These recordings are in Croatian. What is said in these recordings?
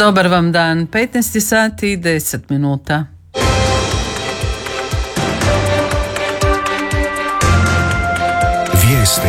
Dobar vam dan, 15 sati i 10 minuta. Vijesti.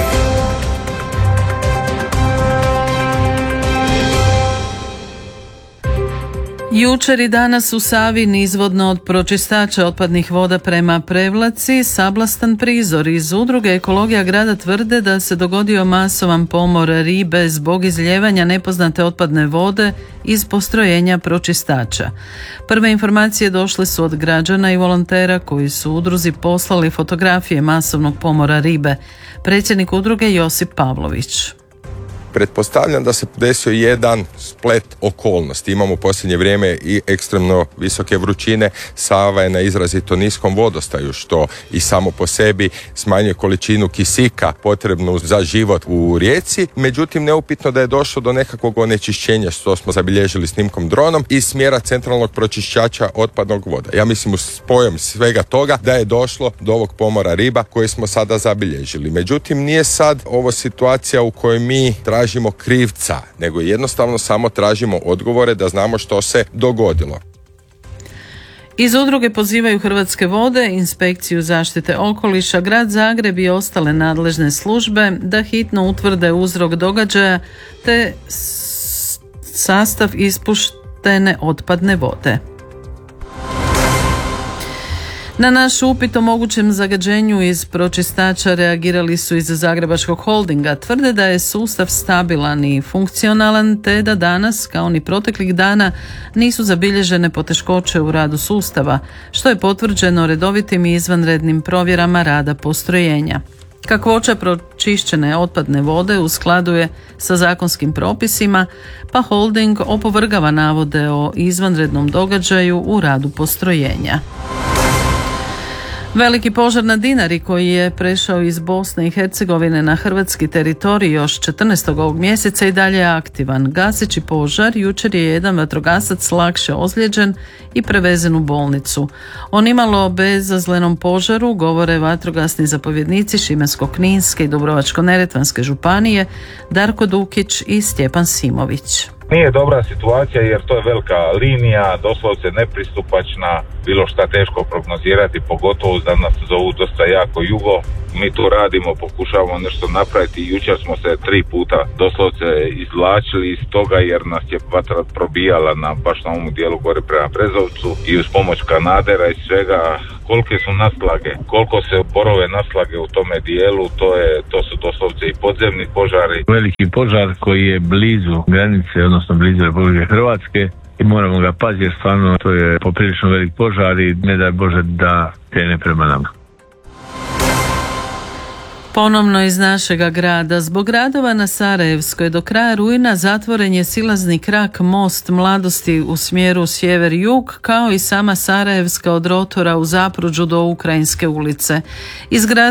Jučer i danas u Savi nizvodno od pročistača otpadnih voda prema Prevlaci sablastan prizor. Iz udruge Ekologija grada tvrde da se dogodio masovan pomor ribe zbog izlijevanja nepoznate otpadne vode iz postrojenja pročistača. Prve informacije došle su od građana i volontera koji su udruzi poslali fotografije masovnog pomora ribe. Predsjednik udruge Josip Pavlović. Pretpostavljam da se desio jedan splet okolnosti. Imamo u posljednje vrijeme i ekstremno visoke vrućine. Sava je na izrazito niskom vodostaju, što i samo po sebi smanjuje količinu kisika potrebnu za život u rijeci. Međutim, neupitno da je došlo do nekakvog onečišćenja, što smo zabilježili snimkom dronom iz smjera centralnog pročišćača otpadnog voda. Ja mislim, spojom svega toga da je došlo do ovog pomora riba koji smo sada zabilježili. Međutim, nije sad ovo situacija u kojoj mi tražimo krivca, nego jednostavno samo tražimo odgovore da znamo što se dogodilo. Iz udruge pozivaju Hrvatske vode, Inspekciju zaštite okoliša, Grad Zagreb i ostale nadležne službe da hitno utvrde uzrok događaja te sastav ispuštene otpadne vode. Na naš upit o mogućem zagađenju iz pročistača reagirali su iz Zagrebačkog holdinga. Tvrde da je sustav stabilan i funkcionalan, te da danas, kao ni proteklih dana, nisu zabilježene poteškoće u radu sustava, što je potvrđeno redovitim i izvanrednim provjerama rada postrojenja. Kakvoća pročišćene otpadne vode u skladu je sa zakonskim propisima, pa holding opovrgava navode o izvanrednom događaju u radu postrojenja. Veliki požar na Dinari koji je prešao iz Bosne i Hercegovine na hrvatski teritorij još 14. ovog mjeseca i dalje je aktivan. Gaseći požar, jučer je jedan vatrogasac lakše ozlijeđen i prevezen u bolnicu. O nimalo bezazlenom požaru govore vatrogasni zapovjednici Šibensko-kninske i Dubrovačko-neretvanske županije Darko Dukić i Stjepan Simović. Nije dobra situacija jer to je velika linija, doslovce nepristupačna, bilo šta teško prognozirati, pogotovo da nas zovu dosta jako jugo. Mi tu radimo, pokušavamo nešto napraviti. Jučer smo se 3 puta doslovce izvlačili iz toga jer nas je vatra probijala baš na ovom dijelu gore prema Brezovcu i uz pomoć kanadera i svega. Kolike su naslage, koliko se borove naslage u tome dijelu, to su doslovce i podzemni požari. Veliki požar koji je blizu granice, odnosno blizu Republike Hrvatske i moramo ga paziti jer stvarno to je poprilično velik požar i ne daj Bože da krene prema nama. Ponovno iz našega grada. Zbog radova na Sarajevskoj do kraja rujna zatvoren je silazni krak Most Mladosti u smjeru sjever-jug, kao i sama Sarajevska od rotora u Zapruđu do Ukrajinske ulice.